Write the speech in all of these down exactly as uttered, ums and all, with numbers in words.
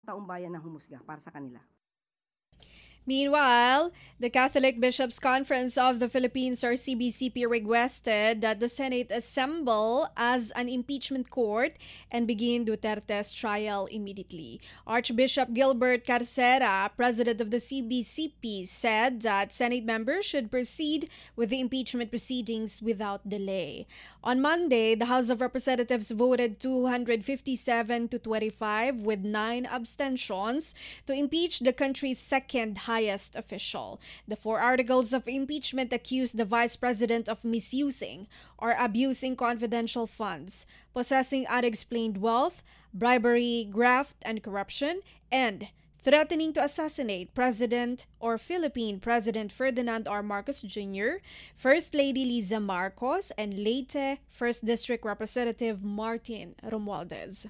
taong bayan na humusga para sa kanila. Meanwhile, the Catholic Bishops' Conference of the Philippines, or C B C P, requested that the Senate assemble as an impeachment court and begin Duterte's trial immediately. Archbishop Gilbert Carcera, president of the C B C P, said that Senate members should proceed with the impeachment proceedings without delay. On Monday, the House of Representatives voted two hundred fifty-seven to twenty-five with nine abstentions to impeach the country's second highest official. The four articles of impeachment accuse the vice president of misusing or abusing confidential funds, possessing unexplained wealth, bribery, graft, and corruption, and threatening to assassinate President or Philippine President Ferdinand R. Marcos Junior, First Lady Liza Marcos, and Leyte First District Representative Martin Romualdez.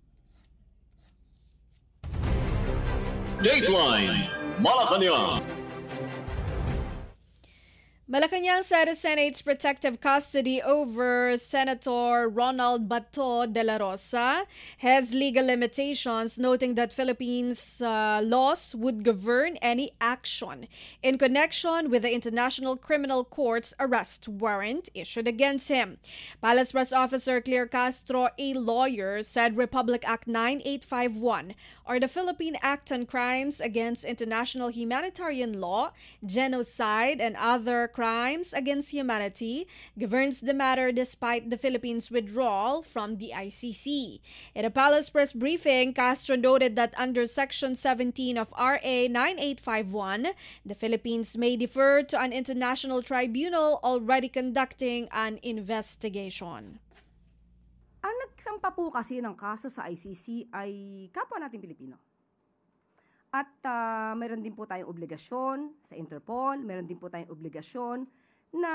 Dateline Malacanang. Malacanang said the Senate's protective custody over Senator Ronald Bato de la Rosa has legal limitations, noting that Philippines' uh, laws would govern any action in connection with the International Criminal Court's arrest warrant issued against him. Palace Press Officer Claire Castro, a lawyer, said Republic Act nine eight five one, or the Philippine Act on Crimes Against International Humanitarian Law, Genocide, and Other Crimes Against Humanity, governs the matter despite the Philippines' withdrawal from the I C C. In a Palace Press briefing, Castro noted that under Section seventeen of R A nine eight five one, the Philippines may defer to an international tribunal already conducting an investigation. Ang nagsampa po kasi ng kaso sa I C C ay kapwa natin Pilipino. At uh, mayroon din po tayong obligasyon sa Interpol, mayroon din po tayong obligasyon na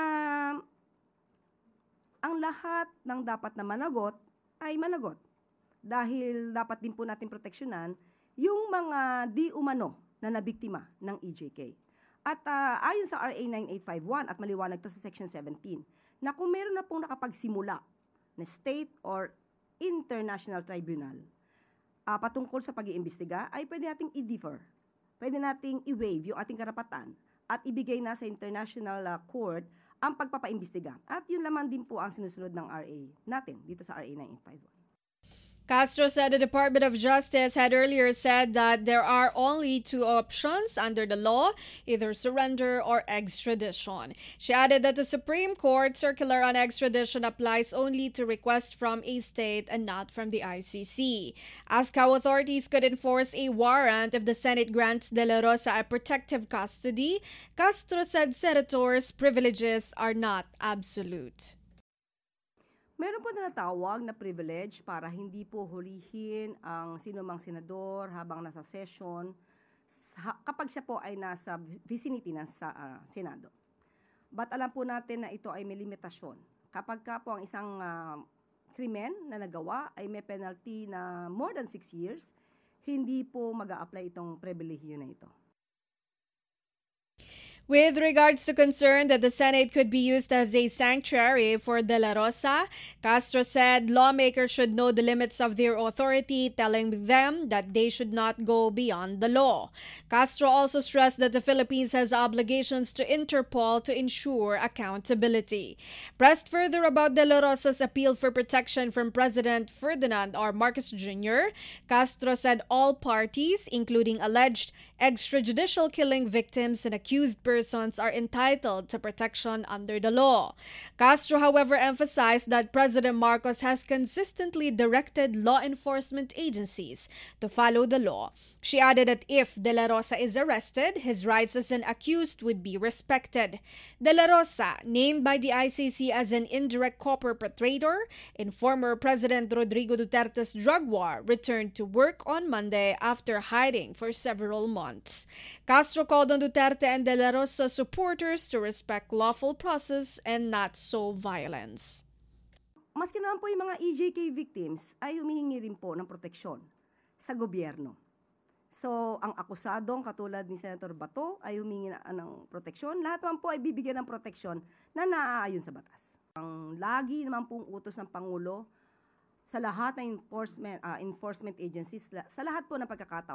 ang lahat ng dapat na managot ay managot. Dahil dapat din po natin proteksyonan yung mga di umano na nabiktima ng E J K. At uh, ayon sa R A nine eight five one at maliwanag to sa Section seventeen, na kung meron na pong nakapagsimula na state or international tribunal uh, patungkol sa pag-iimbestiga, ay pwede nating i-defer. Pwede nating i-waive yung ating karapatan at ibigay na sa international uh, court ang pagpapaimbestiga. At yun lamang din po ang sinusunod ng R A natin dito sa R A nine eight five one. Castro said the Department of Justice had earlier said that there are only two options under the law, either surrender or extradition. She added that the Supreme Court circular on extradition applies only to requests from a state and not from the I C C. Asked how authorities could enforce a warrant if the Senate grants De La Rosa a protective custody, Castro said senators' privileges are not absolute. Meron po na natawag na privilege para hindi po hulihin ang sinumang senador habang nasa session kapag siya po ay nasa vicinity ng sa, uh, Senado. But alam po natin na ito ay may limitasyon. Kapag ka po ang isang uh, krimen na nagawa ay may penalty na more than six years, hindi po mag-a-apply itong privilege na ito. With regards to concern that the Senate could be used as a sanctuary for De La Rosa, Castro said lawmakers should know the limits of their authority, telling them that they should not go beyond the law. Castro also stressed that the Philippines has obligations to Interpol to ensure accountability. Pressed further about De La Rosa's appeal for protection from President Ferdinand R. Marcos Junior, Castro said all parties, including alleged extrajudicial killing victims and accused persons, are entitled to protection under the law. Castro, however, emphasized that President Marcos has consistently directed law enforcement agencies to follow the law. She added that if De La Rosa is arrested, his rights as an accused would be respected. De La Rosa, named by the I C C as an indirect co-perpetrator in former President Rodrigo Duterte's drug war, returned to work on Monday after hiding for several months. Castro called on Duterte and De La Rosa supporters to respect lawful process and not sow violence. Maski naman po yung mga E J K victims ay humihingi rin po ng proteksyon sa gobyerno. So, ang akusadong katulad ni Senator Bato ay humingi na ng proteksyon. Lahat naman po ay bibigyan ng proteksyon na naaayon sa batas. Ang lagi naman pong utos ng Pangulo sa lahat ng enforcement ah, enforcement agencies, la- sa lahat po ng pagkakataon